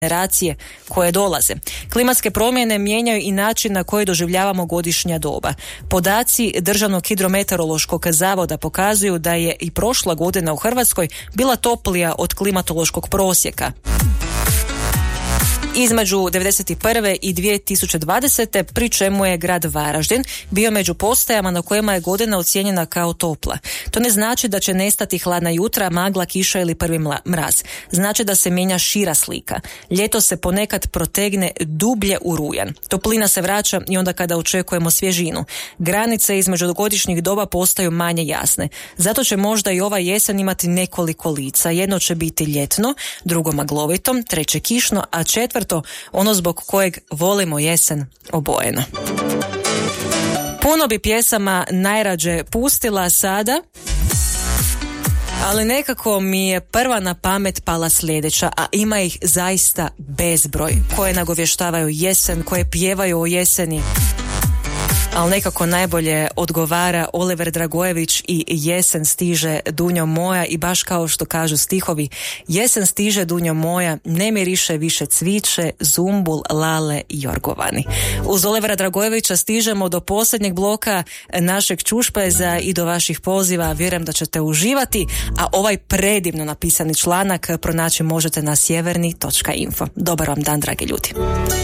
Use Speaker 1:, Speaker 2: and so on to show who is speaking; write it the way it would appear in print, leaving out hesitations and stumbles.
Speaker 1: generacije koje dolaze. Klimatske promjene mijenjaju i način na koji doživljavamo godišnja doba. Podaci Državnog hidrometeorološkog zavoda pokazuju da je i prošla godina u Hrvatskoj bila toplija od klimatološkog prosjeka. Između 1991. i 2020. pri čemu je grad Varaždin bio među postajama na kojima je godina ocijenjena kao topla. To ne znači da će nestati hladna jutra, magla, kiša ili prvi mraz. Znači da se mijenja šira slika. Ljeto se ponekad protegne dublje u rujan. Toplina se vraća i onda kada očekujemo svježinu. Granice između godišnjih doba postaju manje jasne. Zato će možda i ova jesen imati nekoliko lica. Jedno će biti ljetno, drugo maglovito, treće kišno, a četvrto ono zbog kojeg volimo jesen obojeno. Puno bi pjesama najrađe pustila sada, ali nekako mi je prva na pamet pala sljedeća, a ima ih zaista bezbroj, koje nagovještavaju jesen, koje pjevaju o jeseni. Ali nekako najbolje odgovara Oliver Dragojević i Jesen stiže Dunjo moja, i baš kao što kažu stihovi, jesen stiže Dunjo moja, ne miriše više cviće, zumbul, lale i jorgovani. Uz Olivera Dragojevića stižemo do posljednjeg bloka našeg čušpeza i do vaših poziva. Vjerujem da ćete uživati, a ovaj predivno napisani članak pronaći možete na sjeverni.info. Dobar vam dan, dragi ljudi.